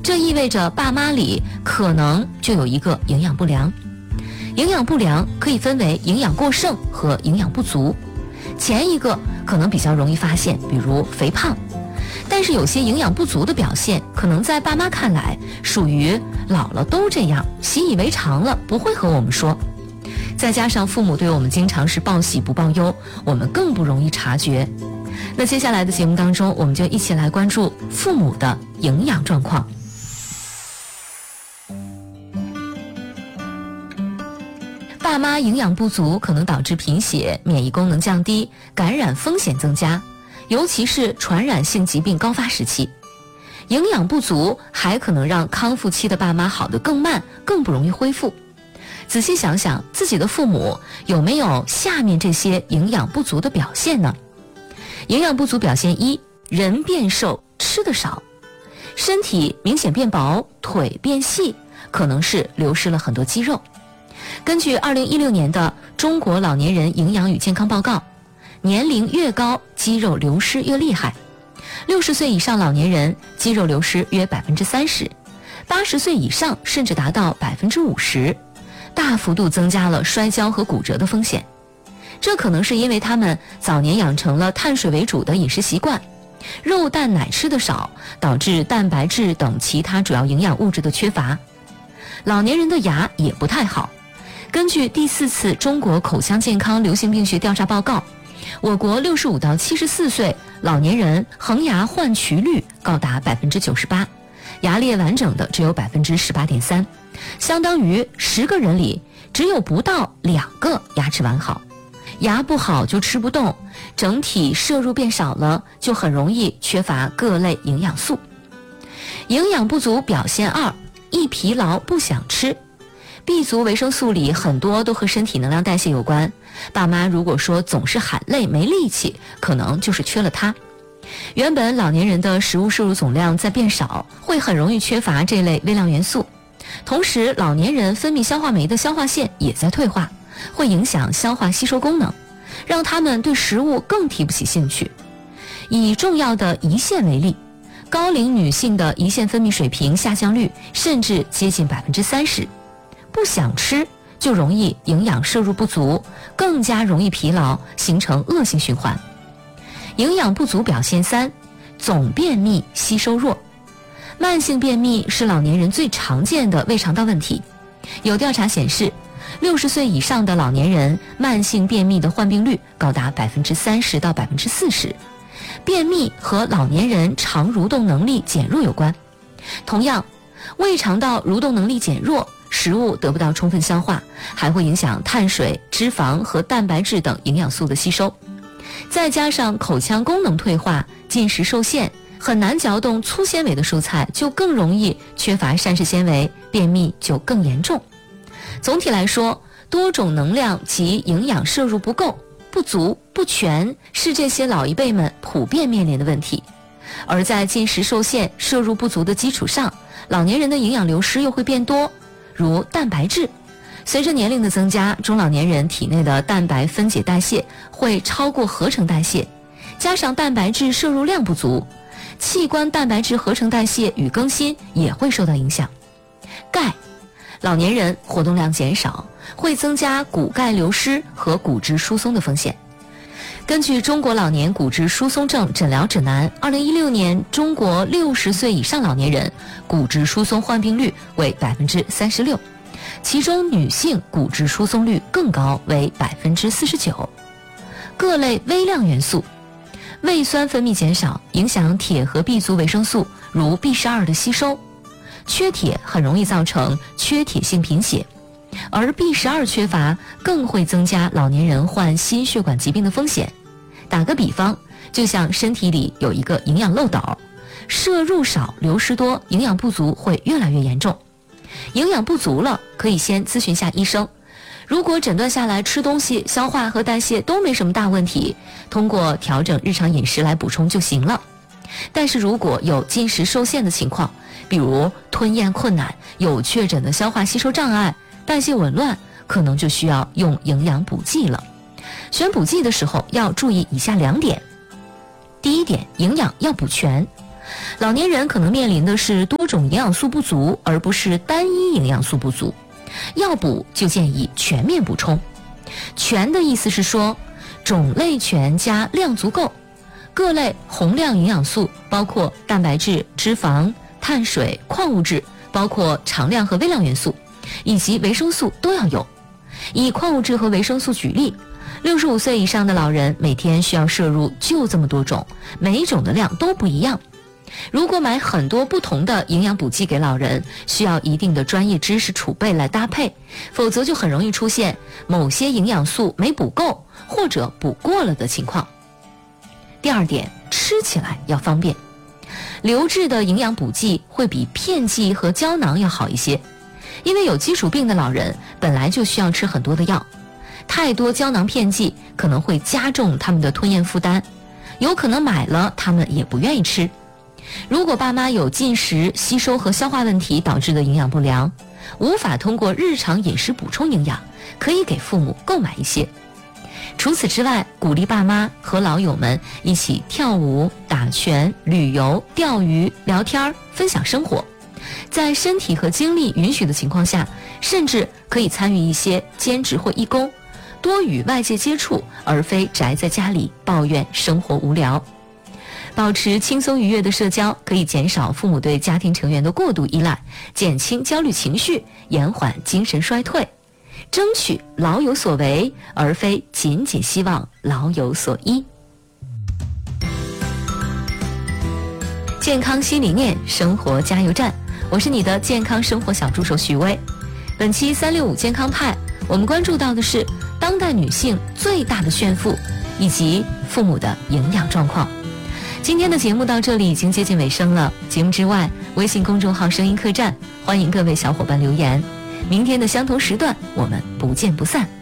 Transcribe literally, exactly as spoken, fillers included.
这意味着爸妈里可能就有一个营养不良。营养不良可以分为营养过剩和营养不足，前一个可能比较容易发现，比如肥胖，但是有些营养不足的表现可能在爸妈看来属于老了都这样，习以为常了，不会和我们说。再加上父母对我们经常是报喜不报忧，我们更不容易察觉。那接下来的节目当中，我们就一起来关注父母的营养状况。爸妈营养不足可能导致贫血、免疫功能降低、感染风险增加，尤其是传染性疾病高发时期。营养不足还可能让康复期的爸妈好得更慢，更不容易恢复。仔细想想，自己的父母有没有下面这些营养不足的表现呢？营养不足表现一：人变瘦，吃得少，身体明显变薄，腿变细，可能是流失了很多肌肉。根据二零一六年的中国老年人营养与健康报告，年龄越高，肌肉流失越厉害。六十岁以上老年人肌肉流失约百分之三十，八十岁以上甚至达到百分之五十，大幅度增加了摔跤和骨折的风险。这可能是因为他们早年养成了碳水为主的饮食习惯，肉蛋奶吃得少，导致蛋白质等其他主要营养物质的缺乏。老年人的牙也不太好。根据第四次中国口腔健康流行病学调查报告，我国六十五到七十四岁老年人恒牙患龋率高达百分之九十八，牙列完整的只有百分之十八点三，相当于十个人里只有不到两个牙齿完好。牙不好就吃不动，整体摄入变少了，就很容易缺乏各类营养素。营养不足表现二：易疲劳，不想吃。B 族维生素里很多都和身体能量代谢有关，爸妈如果说总是喊累没力气，可能就是缺了它。原本老年人的食物摄入总量在变少，会很容易缺乏这类微量元素，同时老年人分泌消化酶的消化腺也在退化，会影响消化吸收功能，让他们对食物更提不起兴趣。以重要的胰腺为例，高龄女性的胰腺分泌水平下降率甚至接近百分之三十。不想吃就容易营养摄入不足，更加容易疲劳，形成恶性循环。营养不足表现三：总便秘，吸收弱。慢性便秘是老年人最常见的胃肠道问题。有调查显示，六十岁以上的老年人慢性便秘的患病率高达百分之三十到百分之四十。便秘和老年人肠蠕动能力减弱有关。同样，胃肠道蠕动能力减弱，食物得不到充分消化，还会影响碳水、脂肪和蛋白质等营养素的吸收。再加上口腔功能退化，进食受限，很难嚼动粗纤维的蔬菜，就更容易缺乏膳食纤维，便秘就更严重。总体来说，多种能量及营养摄入不够、不足、不全，是这些老一辈们普遍面临的问题。而在进食受限、摄入不足的基础上，老年人的营养流失又会变多，如蛋白质。随着年龄的增加，中老年人体内的蛋白分解代谢会超过合成代谢，加上蛋白质摄入量不足，器官蛋白质合成代谢与更新也会受到影响。钙，老年人活动量减少，会增加骨钙流失和骨质疏松的风险。根据中国老年骨质疏松症诊疗指南，二零一六年中国六十岁以上老年人骨质疏松患病率为百分之三十六，其中女性骨质疏松率更高，为百分之四十九。各类微量元素，胃酸分泌减少，影响铁和 B 族维生素如 B 十二 的吸收，缺铁很容易造成缺铁性贫血。而 B 十二 缺乏更会增加老年人患心血管疾病的风险。打个比方，就像身体里有一个营养漏斗，摄入少流失多，营养不足会越来越严重。营养不足了，可以先咨询下医生。如果诊断下来吃东西消化和代谢都没什么大问题，通过调整日常饮食来补充就行了。但是如果有进食受限的情况，比如吞咽困难，有确诊的消化吸收障碍，代谢紊乱，可能就需要用营养补剂了。选补剂的时候要注意以下两点。第一点，营养要补全。老年人可能面临的是多种种营养素不足，而不是单一营养素不足。要补就建议全面补充。全的意思是说，种类全加量足够，各类宏量营养素包括蛋白质、脂肪、碳水、矿物质，包括常量和微量元素，以及维生素都要有。以矿物质和维生素举例，六十五岁以上的老人每天需要摄入就这么多种，每一种的量都不一样。如果买很多不同的营养补剂给老人，需要一定的专业知识储备来搭配，否则就很容易出现某些营养素没补够或者补过了的情况。第二点，吃起来要方便。流质的营养补剂会比片剂和胶囊要好一些，因为有基础病的老人本来就需要吃很多的药，太多胶囊片剂可能会加重他们的吞咽负担，有可能买了他们也不愿意吃。如果爸妈有进食、吸收和消化问题导致的营养不良，无法通过日常饮食补充营养，可以给父母购买一些。除此之外，鼓励爸妈和老友们一起跳舞、打拳、旅游、钓鱼、聊天、分享生活，在身体和精力允许的情况下，甚至可以参与一些兼职或义工，多与外界接触，而非宅在家里抱怨生活无聊。保持轻松愉悦的社交，可以减少父母对家庭成员的过度依赖，减轻焦虑情绪，延缓精神衰退，争取老有所为，而非仅仅希望老有所依。健康新理念，生活加油站，我是你的健康生活小助手许巍。本期三六五健康派，我们关注到的是当代女性最大的炫富，以及父母的营养状况。今天的节目到这里已经接近尾声了，节目之外，微信公众号声音客栈，欢迎各位小伙伴留言。明天的相同时段，我们不见不散。